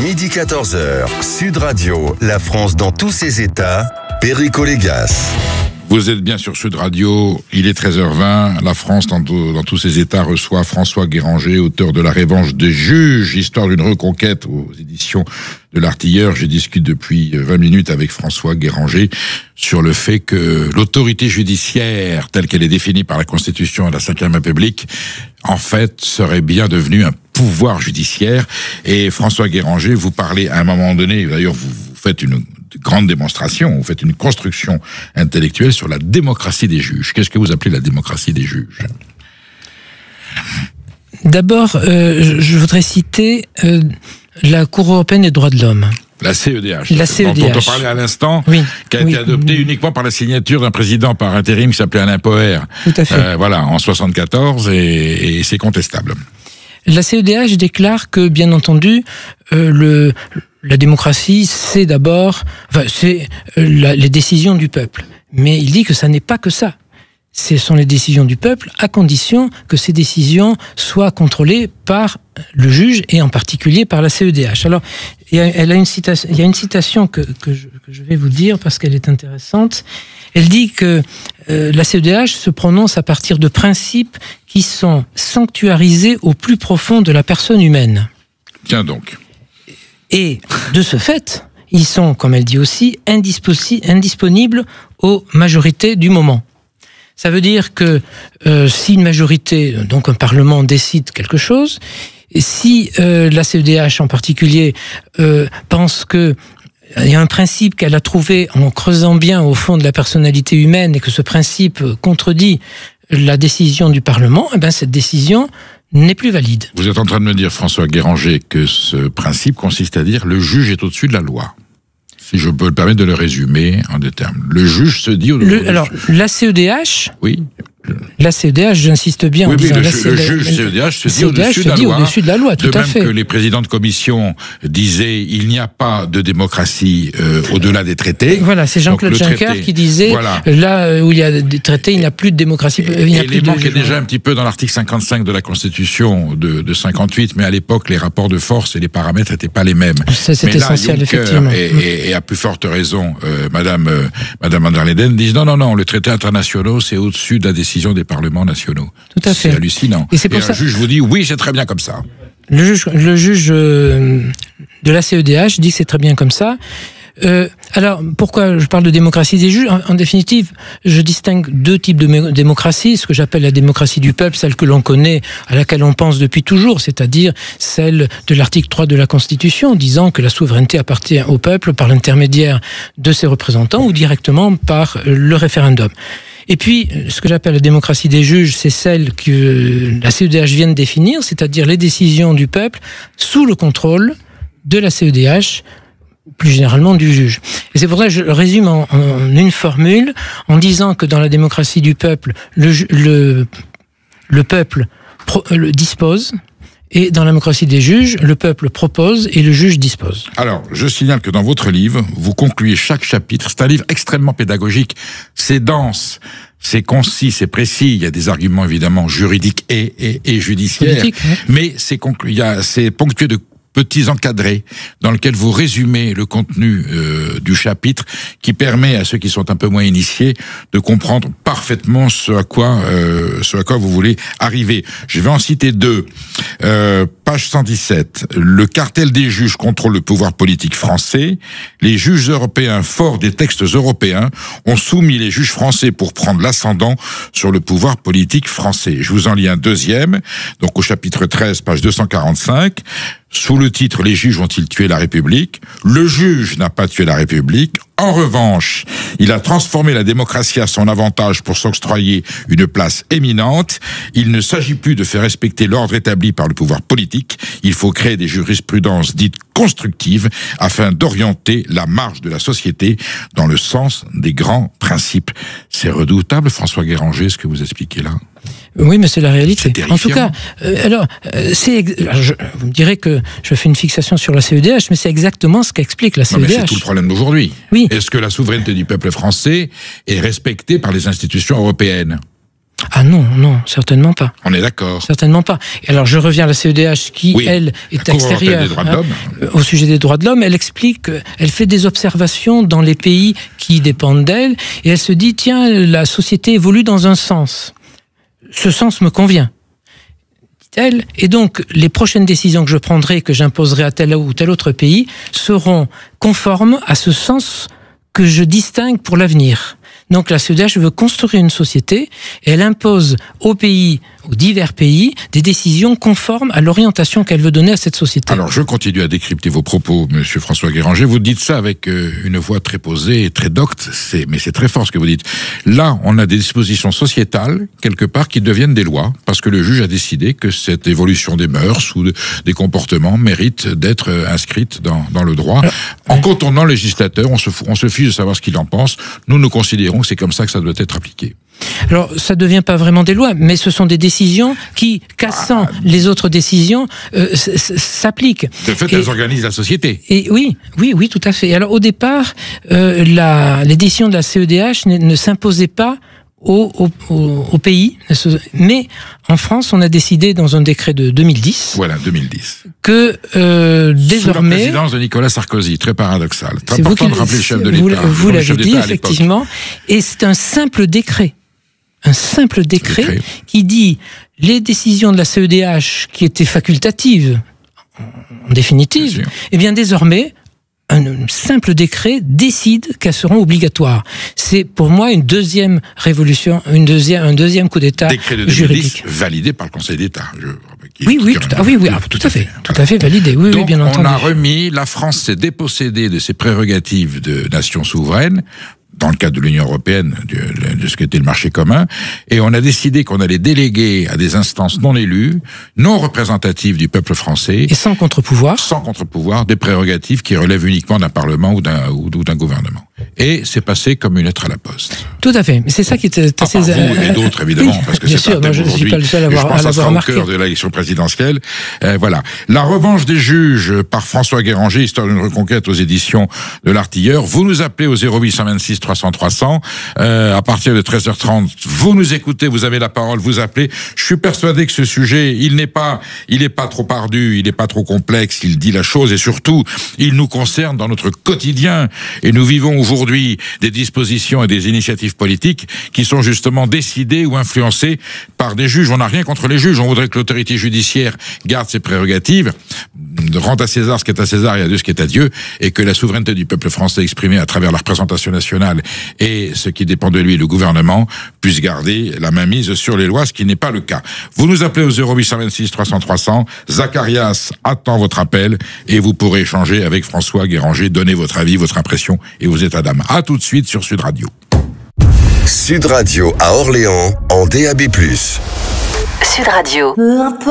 Midi 14h, Sud Radio, la France dans tous ses états, Perico Légas. Vous êtes bien sur Sud Radio, il est 13h20, la France dans tous ses états reçoit François Guéranger, auteur de La Revanche des juges, histoire d'une reconquête aux éditions de l'Artilleur. Je discute depuis 20 minutes avec François Guéranger sur le fait que l'autorité judiciaire, telle qu'elle est définie par la Constitution et la Ve République, en fait, serait bien devenue un pouvoir judiciaire. Et François Guéranger, vous parlez à un moment donné, d'ailleurs vous faites une grande démonstration, vous faites une construction intellectuelle sur la démocratie des juges. Qu'est-ce que vous appelez la démocratie des juges ? D'abord, je voudrais citer la Cour européenne des droits de l'homme. La CEDH. La CEDH. Dont on parlait à l'instant, oui, qui a été adoptée uniquement par la signature d'un président par intérim qui s'appelait Alain Poher. Tout à fait. Voilà, en 74, et c'est contestable. La CEDH déclare que, bien entendu, la démocratie, c'est d'abord, les décisions du peuple. Mais il dit que ça n'est pas que ça. Ce sont les décisions du peuple, à condition que ces décisions soient contrôlées par le juge et en particulier par la CEDH. Alors, il y a une citation que je vais vous dire parce qu'elle est intéressante. Elle dit que la CEDH se prononce à partir de principes qui sont sanctuarisés au plus profond de la personne humaine. Tiens donc. Et de ce fait, ils sont, comme elle dit aussi, indisponibles aux majorités du moment. Ça veut dire que si une majorité, donc un parlement, décide quelque chose, et si la CEDH en particulier pense que il y a un principe qu'elle a trouvé en creusant bien au fond de la personnalité humaine et que ce principe contredit la décision du Parlement, eh bien cette décision n'est plus valide. Vous êtes en train de me dire, François Guéranger, que ce principe consiste à dire le juge est au-dessus de la loi. Si je peux me permettre de le résumer en deux termes. Le juge se dit au-dessus. Alors, la CEDH... Oui. La CEDH, j'insiste bien en disant... Le juge CEDH se dit au-dessus de la loi. Tout à fait. De même que les présidents de commission disaient il n'y a pas de démocratie au-delà des traités. Voilà, c'est Jean-Claude Juncker qui disait voilà. Là où il y a des traités, il n'y a plus de démocratie. L'élément qui est déjà un petit peu dans l'article 55 de la Constitution de 58, mais à l'époque, les rapports de force et les paramètres n'étaient pas les mêmes. C'est essentiel, Juncker effectivement. Et à plus forte raison, Madame van der Leyden disent non, le traité international, c'est au-dessus de la décision des parlements nationaux. Tout à fait. C'est hallucinant. Et c'est pour ça. Un juge vous dit oui, c'est très bien comme ça. Le juge de la CEDH dit que c'est très bien comme ça. Alors, pourquoi je parle de démocratie des juges ? En définitive, je distingue deux types de démocratie, ce que j'appelle la démocratie du peuple, celle que l'on connaît, à laquelle on pense depuis toujours, c'est-à-dire celle de l'article 3 de la Constitution, disant que la souveraineté appartient au peuple par l'intermédiaire de ses représentants ou directement par le référendum. Et puis, ce que j'appelle la démocratie des juges, c'est celle que la CEDH vient de définir, c'est-à-dire les décisions du peuple sous le contrôle de la CEDH, plus généralement du juge. Et c'est pour ça que je résume en une formule, en disant que dans la démocratie du peuple, le peuple dispose, et dans la démocratie des juges, le peuple propose et le juge dispose. Alors, je signale que dans votre livre, vous concluez chaque chapitre. C'est un livre extrêmement pédagogique. C'est dense, c'est concis, c'est précis. Il y a des arguments évidemment juridiques et judiciaires. Politique, hein. Mais c'est ponctué de petits encadrés dans lesquels vous résumez le contenu du chapitre qui permet à ceux qui sont un peu moins initiés de comprendre parfaitement ce à quoi vous voulez arriver. Je vais en citer deux. Page 117. Le cartel des juges contrôle le pouvoir politique français. Les juges européens, forts des textes européens, ont soumis les juges français pour prendre l'ascendant sur le pouvoir politique français. Je vous en lis un deuxième. Donc au chapitre 13, page 245. Sous le titre « Les juges ont-ils tué la République ?» Le juge n'a pas tué la République. En revanche, il a transformé la démocratie à son avantage pour s'octroyer une place éminente. Il ne s'agit plus de faire respecter l'ordre établi par le pouvoir politique. Il faut créer des jurisprudences dites constructives afin d'orienter la marche de la société dans le sens des grands principes. C'est redoutable, François Guéranger, ce que vous expliquez là. Oui, mais c'est la réalité. C'est en tout cas, vous me direz que je fais une fixation sur la CEDH, mais c'est exactement ce qu'explique la CEDH. Non, mais c'est tout le problème d'aujourd'hui. Oui. Est-ce que la souveraineté du peuple français est respectée par les institutions européennes ? Ah non, certainement pas. On est d'accord. Certainement pas. Et alors je reviens à la CEDH qui, elle, est extérieure au sujet des droits de l'homme. Elle explique, elle fait des observations dans les pays qui dépendent d'elle et elle se dit, tiens, la société évolue dans un sens. Ce sens me convient. Dit-elle. Et donc, les prochaines décisions que je prendrai, que j'imposerai à tel ou tel autre pays, seront conformes à ce sens que je distingue pour l'avenir. Donc la CEDH veut construire une société et elle impose aux divers pays, des décisions conformes à l'orientation qu'elle veut donner à cette société. Alors je continue à décrypter vos propos, Monsieur François Guéranger. Vous dites ça avec une voix très posée et très docte, mais c'est très fort ce que vous dites. Là, on a des dispositions sociétales, quelque part, qui deviennent des lois, parce que le juge a décidé que cette évolution des mœurs ou des comportements mérite d'être inscrite dans le droit. En contournant le législateur, on se fiche de savoir ce qu'il en pense. Nous considérons que c'est comme ça que ça doit être appliqué. Alors, ça ne devient pas vraiment des lois, mais ce sont des décisions qui, cassant les autres décisions, s'appliquent. De fait, elles organisent la société. Et oui, tout à fait. Et alors, au départ, les décisions de la CEDH ne s'imposaient pas au pays, mais en France, on a décidé dans un décret de 2010. Voilà, 2010. Que désormais, sous la présidence de Nicolas Sarkozy, très paradoxal. Très important de rappeler le chef de l'État. Vous l'avez dit effectivement, et c'est un simple décret. Un simple décret qui dit les décisions de la CEDH qui étaient facultatives, en définitive, et bien désormais, un simple décret décide qu'elles seront obligatoires. C'est pour moi une deuxième révolution, un deuxième coup d'État décret de 2010, juridique. Validé par le Conseil d'État. Tout à fait validé. Oui, donc, bien entendu. On a remis, la France s'est dépossédée de ses prérogatives de nation souveraine, dans le cadre de l'Union européenne, de ce qu'était le marché commun, et on a décidé qu'on allait déléguer à des instances non élues, non représentatives du peuple français, et sans contre-pouvoir, des prérogatives qui relèvent uniquement d'un parlement ou d'un gouvernement. Et c'est passé comme une lettre à la poste. Tout à fait. Mais c'est ça qui était assez... Vous et d'autres, évidemment, oui, parce que bien c'est sûr, un thème je ne suis pas le seul à l'avoir remarqué. au cœur de l'élection présidentielle. Voilà. La revanche des juges par François Guéranger, histoire d'une reconquête aux éditions de l'Artilleur. Vous nous appelez au 0826 300 300. À partir de 13h30, vous nous écoutez, vous avez la parole, vous appelez. Je suis persuadé que ce sujet, il n'est pas trop ardu, il n'est pas trop complexe, il dit la chose et surtout, il nous concerne dans notre quotidien. Et nous vivons aujourd'hui des dispositions et des initiatives politiques qui sont justement décidées ou influencées par des juges. On n'a rien contre les juges, on voudrait que l'autorité judiciaire garde ses prérogatives, rende à César ce qui est à César et à Dieu ce qui est à Dieu, et que la souveraineté du peuple français exprimée à travers la représentation nationale et ce qui dépend de lui, le gouvernement, puisse garder la main mise sur les lois, ce qui n'est pas le cas. Vous nous appelez au 0826 300 300, Zacharias attend votre appel et vous pourrez échanger avec François Guéranger, donner votre avis, votre impression et vos états d'âme. À tout de suite sur Sud Radio. Sud Radio à Orléans en DAB+. Sud Radio.